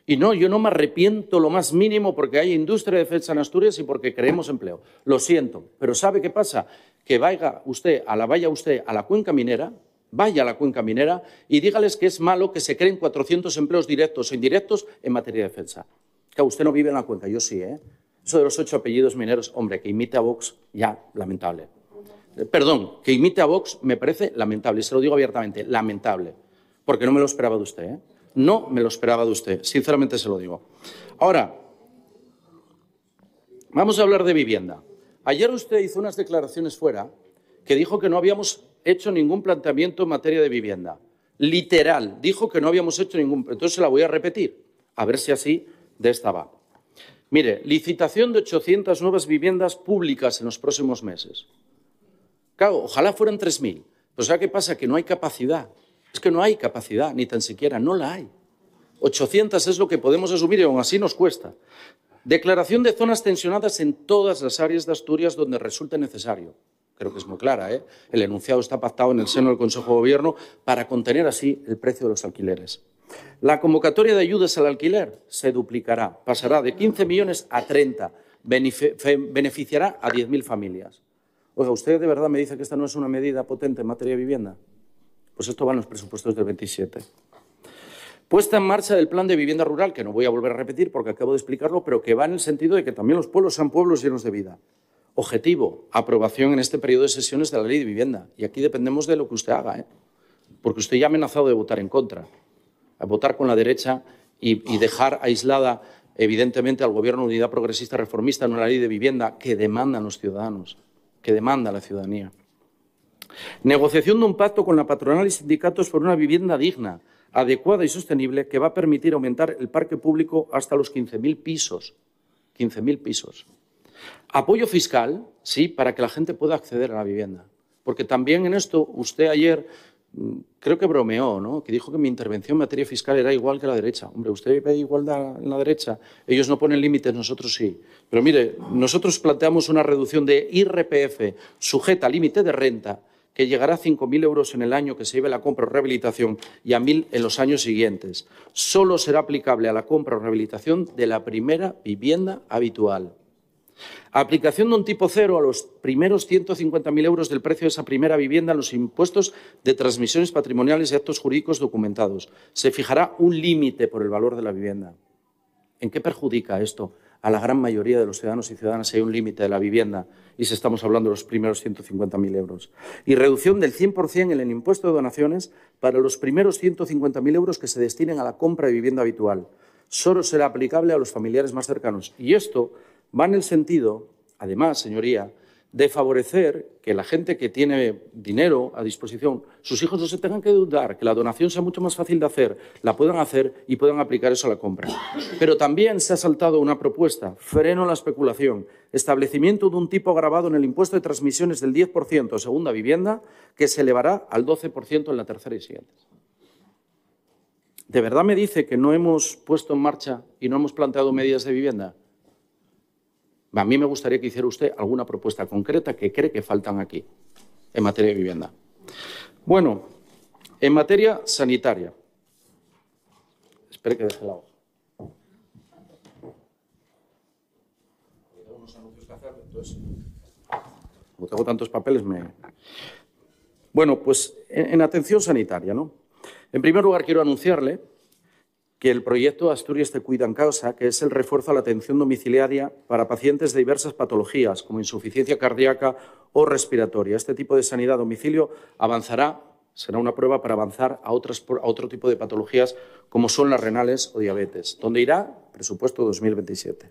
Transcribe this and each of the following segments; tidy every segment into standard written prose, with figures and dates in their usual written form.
Y no, yo no me arrepiento lo más mínimo porque hay industria de defensa en Asturias y porque creemos empleo. Lo siento, pero ¿sabe qué pasa? Que vaya usted a la cuenca minera, vaya a la cuenca minera y dígales que es malo que se creen 400 empleos directos o indirectos en materia de defensa. Claro, usted no vive en la cuenca, yo sí, ¿eh? Eso de los 8 apellidos mineros, hombre, que imite a Vox, ya, lamentable. Perdón, que imite a Vox me parece lamentable, y se lo digo abiertamente, lamentable, porque no me lo esperaba de usted, ¿eh? No me lo esperaba de usted, sinceramente se lo digo. Ahora, vamos a hablar de vivienda. Ayer usted hizo unas declaraciones fuera que dijo que no habíamos hecho ningún planteamiento en materia de vivienda. Literal, dijo que no habíamos hecho ningún... Entonces se la voy a repetir, a ver si así de esta va. Mire, licitación de 800 nuevas viviendas públicas en los próximos meses. Claro, ojalá fueran 3.000. Pero ¿sabe qué pasa? Que no hay capacidad. Es que no hay capacidad, ni tan siquiera, no la hay. 800 es lo que podemos asumir y aún así nos cuesta. Declaración de zonas tensionadas en todas las áreas de Asturias donde resulte necesario. Creo que es muy clara, ¿eh? El enunciado está pactado en el seno del Consejo de Gobierno para contener así el precio de los alquileres. La convocatoria de ayudas al alquiler se duplicará, pasará de 15 millones a 30, beneficiará a 10.000 familias. Oiga, ¿usted de verdad me dice que esta no es una medida potente en materia de vivienda? Pues esto va en los presupuestos del 27. Puesta en marcha del plan de vivienda rural, que no voy a volver a repetir porque acabo de explicarlo, pero que va en el sentido de que también los pueblos sean pueblos llenos de vida. Objetivo, aprobación en este periodo de sesiones de la ley de vivienda. Y aquí dependemos de lo que usted haga, ¿eh? Porque usted ya ha amenazado de votar en contra, a votar con la derecha y dejar aislada, evidentemente, al Gobierno de Unidad Progresista Reformista en una ley de vivienda que demandan los ciudadanos, que demanda la ciudadanía. Negociación de un pacto con la patronal y sindicatos por una vivienda digna, adecuada y sostenible que va a permitir aumentar el parque público hasta los 15.000 pisos. 15.000 pisos. Apoyo fiscal, sí, para que la gente pueda acceder a la vivienda. Porque también en esto usted ayer creo que bromeó, ¿no? Que dijo que mi intervención en materia fiscal era igual que la derecha. Hombre, usted ve igualdad en la derecha. Ellos no ponen límites, nosotros sí. Pero mire, nosotros planteamos una reducción de IRPF sujeta a límite de renta que llegará a 5.000 euros en el año que se lleve la compra o rehabilitación y a 1.000 en los años siguientes. Solo será aplicable a la compra o rehabilitación de la primera vivienda habitual. Aplicación de un tipo cero a los primeros 150.000 euros del precio de esa primera vivienda en los impuestos de transmisiones patrimoniales y actos jurídicos documentados. Se fijará un límite por el valor de la vivienda. ¿En qué perjudica esto a la gran mayoría de los ciudadanos y ciudadanas si hay un límite de la vivienda y si estamos hablando de los primeros 150.000 euros? Y reducción del 100% en el impuesto de donaciones para los primeros 150.000 euros que se destinen a la compra de vivienda habitual. Solo será aplicable a los familiares más cercanos. Y esto va en el sentido, además, señoría, de favorecer que la gente que tiene dinero a disposición, sus hijos no se tengan que dudar, que la donación sea mucho más fácil de hacer, la puedan hacer y puedan aplicar eso a la compra. Pero también se ha saltado una propuesta, freno a la especulación, establecimiento de un tipo agravado en el impuesto de transmisiones del 10% a segunda vivienda, que se elevará al 12% en la tercera y siguientes. ¿De verdad me dice que no hemos puesto en marcha y no hemos planteado medidas de vivienda? A mí me gustaría que hiciera usted alguna propuesta concreta que cree que faltan aquí, en materia de vivienda. Bueno, en materia sanitaria. Espere que deje la hoja. Tengo unos anuncios que hacer, entonces, como tengo tantos papeles, Bueno, pues en atención sanitaria, ¿no? En primer lugar, quiero anunciarle que el proyecto Asturias te cuida en casa, que es el refuerzo a la atención domiciliaria para pacientes de diversas patologías, como insuficiencia cardíaca o respiratoria. Este tipo de sanidad a domicilio avanzará, será una prueba para avanzar a otro tipo de patologías, como son las renales o diabetes. ¿Dónde irá? Presupuesto 2027.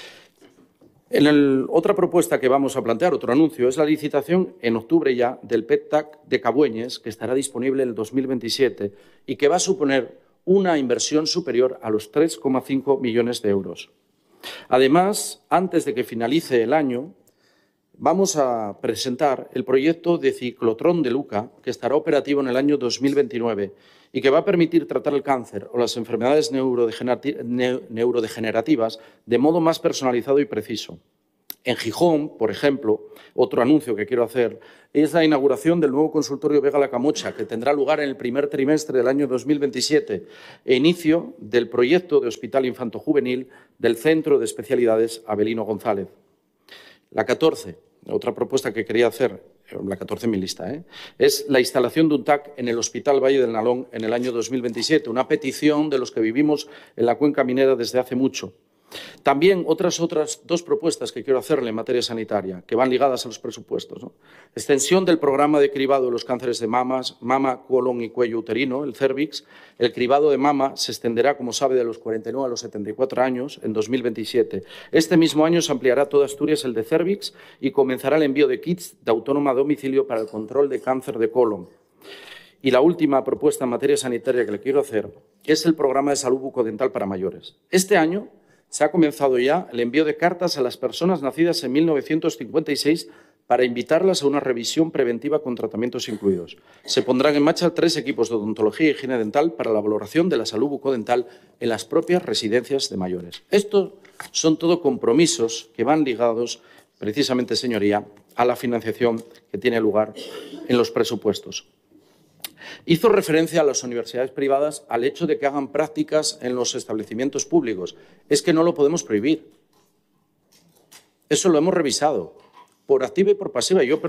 Otra propuesta que vamos a plantear, otro anuncio, es la licitación en octubre ya del PET-TAC de Cabueñes, que estará disponible en el 2027 y que va a suponer una inversión superior a los 3,5 millones de euros. Además, antes de que finalice el año, vamos a presentar el proyecto de ciclotrón de Luca, que estará operativo en el año 2029 y que va a permitir tratar el cáncer o las enfermedades neurodegenerativas de modo más personalizado y preciso. En Gijón, por ejemplo, otro anuncio que quiero hacer es la inauguración del nuevo consultorio Vega-La Camocha, que tendrá lugar en el primer trimestre del año 2027, e inicio del proyecto de Hospital Infanto-Juvenil del Centro de Especialidades Avelino González. La 14, otra propuesta que quería hacer, la 14 en mi lista, es la instalación de un TAC en el Hospital Valle del Nalón en el año 2027, una petición de los que vivimos en la cuenca minera desde hace mucho. También otras dos propuestas que quiero hacerle en materia sanitaria, que van ligadas a los presupuestos, ¿no? Extensión del programa de cribado de los cánceres de mama, colon y cuello uterino, el Cervix. El cribado de mama se extenderá, como sabe, de los 49 a los 74 años en 2027. Este mismo año se ampliará a toda Asturias el de Cervix y comenzará el envío de kits de autónoma a domicilio para el control de cáncer de colon. Y la última propuesta en materia sanitaria que le quiero hacer es el programa de salud bucodental para mayores. Este año se ha comenzado ya el envío de cartas a las personas nacidas en 1956 para invitarlas a una revisión preventiva con tratamientos incluidos. Se pondrán en marcha 3 equipos de odontología y higiene dental para la valoración de la salud bucodental en las propias residencias de mayores. Estos son todo compromisos que van ligados, precisamente, señoría, a la financiación que tiene lugar en los presupuestos. Hizo referencia a las universidades privadas al hecho de que hagan prácticas en los establecimientos públicos. Es que no lo podemos prohibir. Eso lo hemos revisado, por activa y por pasiva. Yo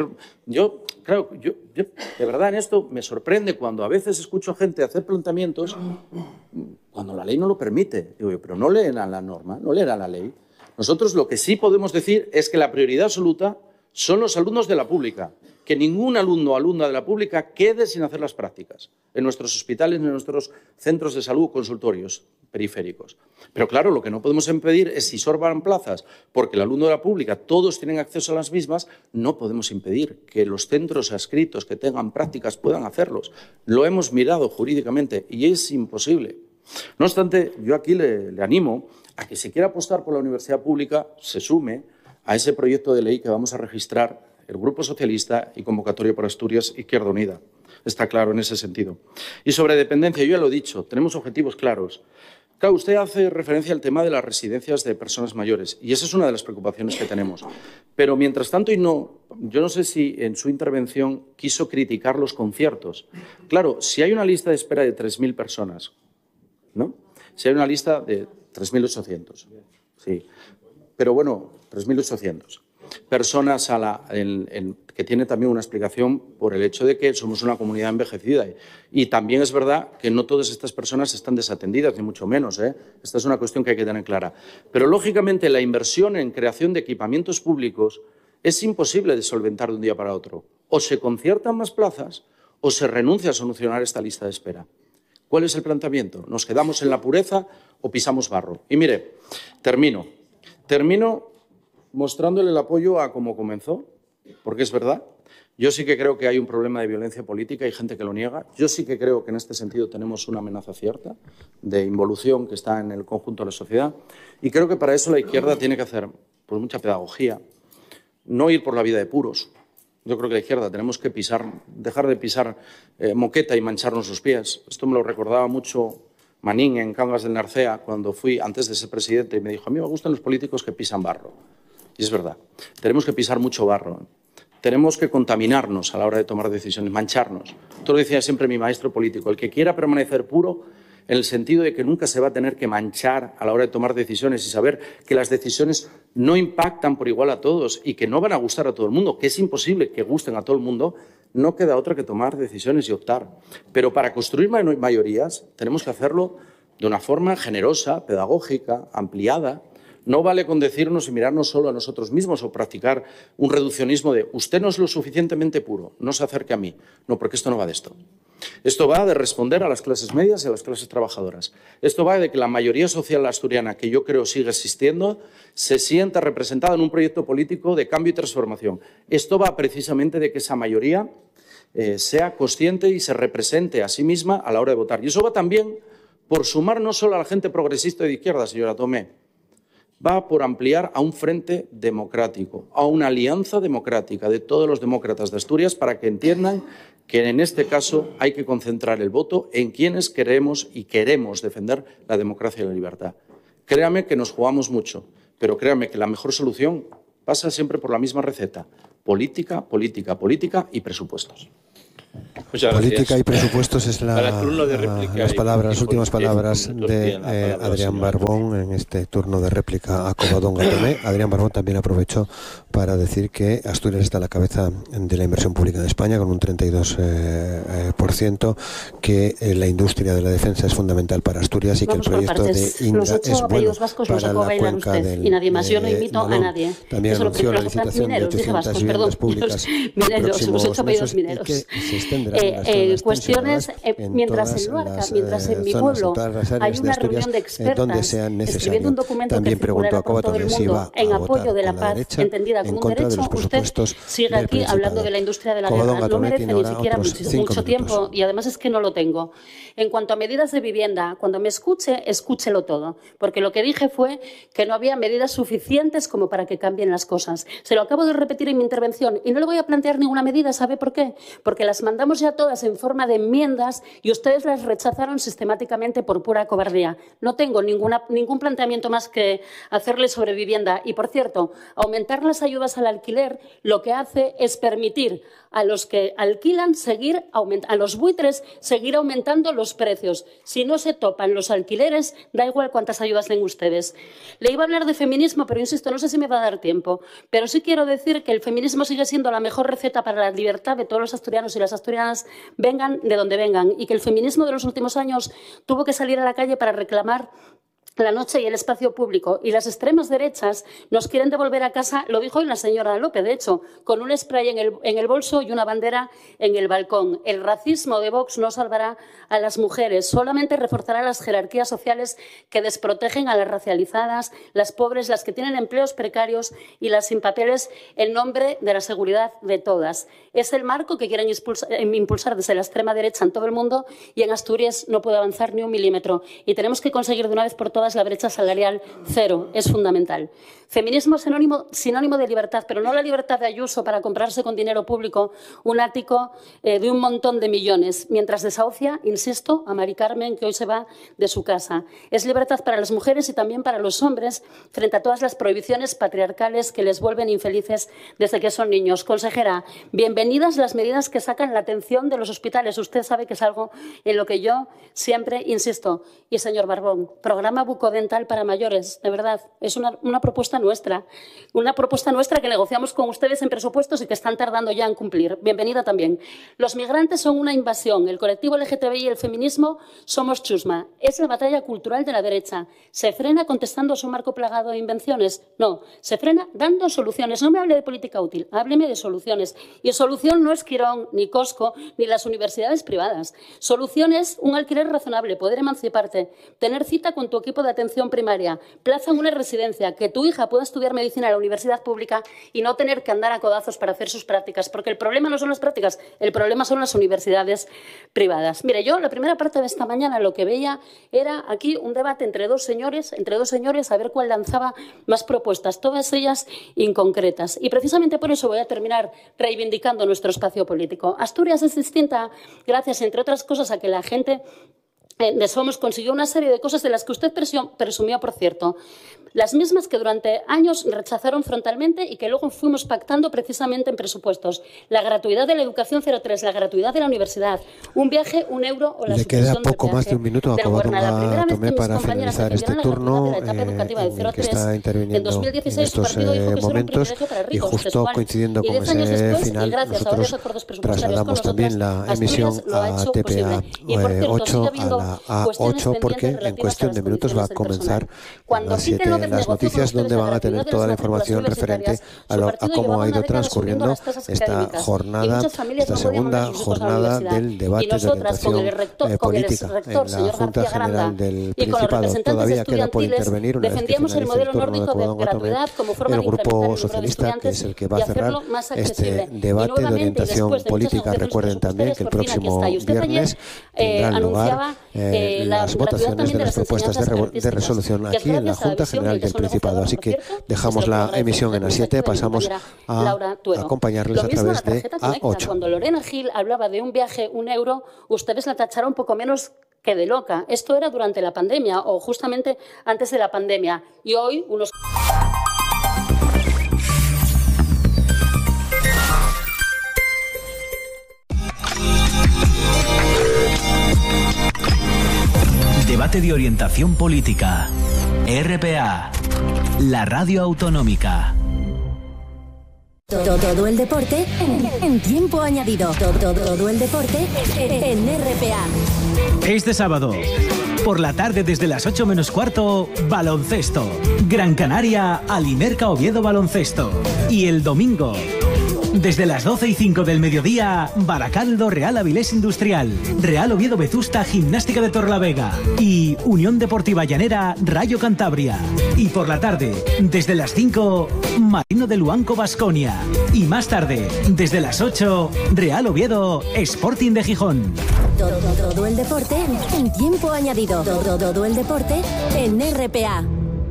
de verdad, en esto me sorprende cuando a veces escucho a gente hacer planteamientos cuando la ley no lo permite. Digo yo, pero no leerán la norma, no leerán la ley. Nosotros lo que sí podemos decir es que la prioridad absoluta son los alumnos de la pública. Que ningún alumno o alumna de la pública quede sin hacer las prácticas en nuestros hospitales, en nuestros centros de salud, consultorios periféricos. Pero claro, lo que no podemos impedir es si sorban plazas, porque el alumno de la pública todos tienen acceso a las mismas, no podemos impedir que los centros adscritos que tengan prácticas puedan hacerlos. Lo hemos mirado jurídicamente y es imposible. No obstante, yo aquí le animo a que si quiere apostar por la universidad pública, se sume a ese proyecto de ley que vamos a registrar el Grupo Socialista y Convocatoria por Asturias, Izquierda Unida. Está claro en ese sentido. Y sobre dependencia, yo ya lo he dicho, tenemos objetivos claros. Claro, usted hace referencia al tema de las residencias de personas mayores y esa es una de las preocupaciones que tenemos. Pero mientras tanto, yo no sé si en su intervención quiso criticar los conciertos. Claro, si hay una lista de espera de 3.000 personas, ¿no? Si hay una lista de 3.800, sí. Pero bueno, 3.800. Personas que tiene también una explicación por el hecho de que somos una comunidad envejecida. Y también es verdad que no todas estas personas están desatendidas, ni mucho menos. Esta es una cuestión que hay que tener clara. Pero, lógicamente, la inversión en creación de equipamientos públicos es imposible de solventar de un día para otro. O se conciertan más plazas o se renuncia a solucionar esta lista de espera. ¿Cuál es el planteamiento? ¿Nos quedamos en la pureza o pisamos barro? Y mire, termino mostrándole el apoyo a cómo comenzó, porque es verdad. Yo sí que creo que hay un problema de violencia política, hay gente que lo niega. Yo sí que creo que en este sentido tenemos una amenaza cierta de involución que está en el conjunto de la sociedad y creo que para eso la izquierda tiene que hacer pues, mucha pedagogía, no ir por la vida de puros. Yo creo que la izquierda tenemos que dejar de pisar moqueta y mancharnos los pies. Esto me lo recordaba mucho Manín en Cangas del Narcea cuando fui antes de ser presidente y me dijo, a mí me gustan los políticos que pisan barro. Y es verdad, tenemos que pisar mucho barro, tenemos que contaminarnos a la hora de tomar decisiones, mancharnos. Esto lo decía siempre mi maestro político, el que quiera permanecer puro en el sentido de que nunca se va a tener que manchar a la hora de tomar decisiones y saber que las decisiones no impactan por igual a todos y que no van a gustar a todo el mundo, que es imposible que gusten a todo el mundo, no queda otra que tomar decisiones y optar. Pero para construir mayorías tenemos que hacerlo de una forma generosa, pedagógica, ampliada. No vale con decirnos y mirarnos solo a nosotros mismos o practicar un reduccionismo de usted no es lo suficientemente puro, no se acerque a mí. No, porque esto no va de esto. Esto va de responder a las clases medias y a las clases trabajadoras. Esto va de que la mayoría social asturiana, que yo creo sigue existiendo, se sienta representada en un proyecto político de cambio y transformación. Esto va precisamente de que esa mayoría sea consciente y se represente a sí misma a la hora de votar. Y eso va también por sumar no solo a la gente progresista y de izquierda, señora Tomé, va por ampliar a un frente democrático, a una alianza democrática de todos los demócratas de Asturias para que entiendan que en este caso hay que concentrar el voto en quienes queremos defender la democracia y la libertad. Créame que nos jugamos mucho, pero créame que la mejor solución pasa siempre por la misma receta. Política, política, política y presupuestos. Política y presupuestos es las últimas palabras de Adrián Barbón en este turno de réplica a Covadonga Tomé. Adrián Barbón también aprovechó para decir que Asturias está a la cabeza de la inversión pública en España con un 32%, que la industria de la defensa es fundamental para Asturias y que el proyecto de Indra es bueno para la cuenca del y nadie más. Yo no invito a nadie. También anunció la licitación de 800 viviendas públicas en próximos meses y que cuestiones mientras en Luarca, mientras en mi pueblo hay una reunión de expertas escribiendo un documento también que circulará por todo el mundo en apoyo de la paz entendida como un derecho. Usted sigue aquí hablando de la industria de la guerra. No merece ni siquiera mucho tiempo y además es que no lo tengo. En cuanto a medidas de vivienda, cuando me escuche, escúchelo todo, porque lo que dije fue que no había medidas suficientes como para que cambien las cosas. Se lo acabo de repetir en mi intervención y no le voy a plantear ninguna medida. ¿Sabe por qué? Porque las mandamos ya todas en forma de enmiendas y ustedes las rechazaron sistemáticamente por pura cobardía. No tengo ningún planteamiento más que hacerle sobre vivienda. Y, por cierto, aumentar las ayudas al alquiler lo que hace es permitir a los que alquilan a los buitres seguir aumentando los precios. Si no se topan los alquileres, da igual cuántas ayudas den ustedes. Le iba a hablar de feminismo, pero insisto, no sé si me va a dar tiempo. Pero sí quiero decir que el feminismo sigue siendo la mejor receta para la libertad de todos los asturianos y las asturianas, vengan de donde vengan, y que el feminismo de los últimos años tuvo que salir a la calle para reclamar la noche y el espacio público, y las extremas derechas nos quieren devolver a casa, lo dijo hoy la señora López, de hecho, con un spray en el bolso y una bandera en el balcón. El racismo de Vox no salvará a las mujeres, solamente reforzará las jerarquías sociales que desprotegen a las racializadas, las pobres, las que tienen empleos precarios y las sin papeles en nombre de la seguridad de todas. Es el marco que quieren impulsar desde la extrema derecha en todo el mundo, y en Asturias no puede avanzar ni un milímetro, y tenemos que conseguir de una vez por todas la brecha salarial cero. Es fundamental. Feminismo es sinónimo de libertad, pero no la libertad de Ayuso para comprarse con dinero público un ático de un montón de millones, mientras desahucia, insisto, a Mari Carmen, que hoy se va de su casa. Es libertad para las mujeres y también para los hombres frente a todas las prohibiciones patriarcales que les vuelven infelices desde que son niños. Consejera, bienvenidas las medidas que sacan la atención de los hospitales. Usted sabe que es algo en lo que yo siempre insisto. Y, señor Barbón, programa bucodental para mayores, de verdad, es una propuesta nuestra que negociamos con ustedes en presupuestos y que están tardando ya en cumplir. Bienvenida también. Los migrantes son una invasión, el colectivo LGTBI y el feminismo somos chusma. Es la batalla cultural de la derecha. ¿Se frena contestando a su marco plagado de invenciones? No, se frena dando soluciones. No me hable de política útil, hábleme de soluciones. Y solución no es Quirón, ni Costco, ni las universidades privadas. Solución es un alquiler razonable, poder emanciparte, tener cita con tu equipo de atención primaria, plaza en una residencia, que tu hija pueda estudiar medicina en la universidad pública y no tener que andar a codazos para hacer sus prácticas, porque el problema no son las prácticas, el problema son las universidades privadas. Mire, yo la primera parte de esta mañana lo que veía era aquí un debate entre dos señores, a ver cuál lanzaba más propuestas, todas ellas inconcretas. Y precisamente por eso voy a terminar reivindicando nuestro espacio político. Asturias es distinta gracias, entre otras cosas, a que la gente de Somos consiguió una serie de cosas de las que usted presumió, por cierto. Las mismas que durante años rechazaron frontalmente y que luego fuimos pactando precisamente en presupuestos. La gratuidad de la educación 03, la gratuidad de la universidad, un viaje, un euro o la supresión del peaje. Le queda poco más de un minuto a Covadonga Tomé para finalizar este turno que está interviniendo en estos momentos, y justo coincidiendo con ese final nosotros trasladamos también la emisión a TPA 8, a la A8, porque en cuestión de minutos va a comenzar las 7 las noticias, donde van a tener toda la información referente a cómo ha ido transcurriendo esta jornada, esta segunda jornada del debate de orientación política en la Junta General del Principado. Todavía queda por intervenir, una vez que finalice el turno de Covadonga Tomé, el Grupo Socialista, que es el que va a cerrar este debate de orientación política. Recuerden también que el próximo viernes tendrán lugar las votaciones de las propuestas de resolución aquí en la Junta General del Principado. Así que dejamos la emisión en A7, pasamos a acompañarles a través de A8. Cuando Lorena Gil hablaba de un viaje, un euro, ustedes la tacharon poco menos que de loca. Esto era durante la pandemia o justamente antes de la pandemia. Y hoy unos... debate de orientación política. RPA, la radio autonómica. Todo el deporte en tiempo añadido. Todo el deporte en RPA. Este sábado, por la tarde desde las 8 menos cuarto, baloncesto. Gran Canaria, Alimerca Oviedo Baloncesto. Y el domingo, desde las 12:05 del mediodía, Baracaldo Real Avilés Industrial, Real Oviedo Vetusta Gimnástica de Torlavega y Unión Deportiva Llanera Rayo Cantabria. Y por la tarde, desde las 5, Marino de Luanco Baskonia. Y más tarde, desde las 8, Real Oviedo Sporting de Gijón. Todo el deporte en tiempo añadido. Todo el deporte en RPA.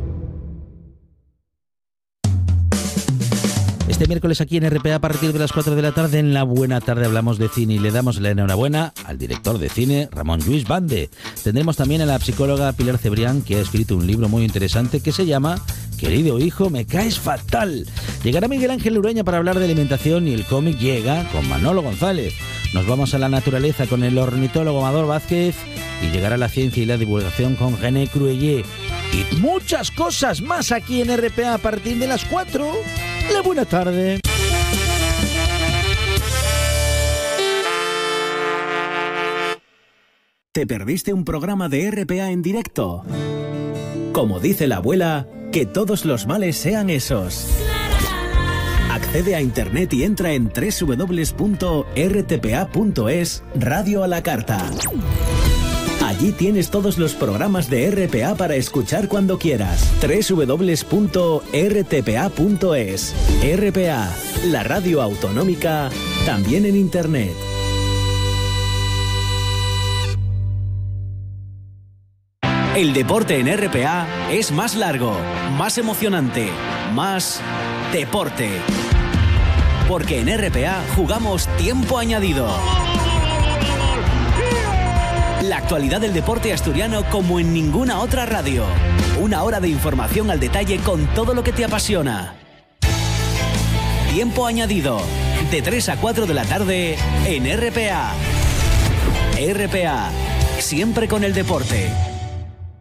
Este miércoles aquí en RPA a partir de las 4 de la tarde en La Buena Tarde hablamos de cine y le damos la enhorabuena al director de cine Ramón Lluís Bande. Tendremos también a la psicóloga Pilar Cebrián, que ha escrito un libro muy interesante que se llama Querido hijo, me caes fatal. Llegará Miguel Ángel Ureña para hablar de alimentación y el cómic llega con Manolo González. Nos vamos a la naturaleza con el ornitólogo Amador Vázquez y llegará la ciencia y la divulgación con René Cruellé. Y muchas cosas más aquí en RPA a partir de las 4. La Buena Tarde. ¿Te perdiste un programa de RPA en directo? Como dice la abuela, que todos los males sean esos. Accede a internet y entra en www.rtpa.es Radio a la Carta. Allí tienes todos los programas de RPA para escuchar cuando quieras. www.rtpa.es. RPA, la radio autonómica, también en internet. El deporte en RPA es más largo, más emocionante, más deporte. Porque en RPA jugamos tiempo añadido. La actualidad del deporte asturiano como en ninguna otra radio. Una hora de información al detalle con todo lo que te apasiona. Tiempo añadido, de 3 a 4 de la tarde en RPA. RPA, siempre con el deporte.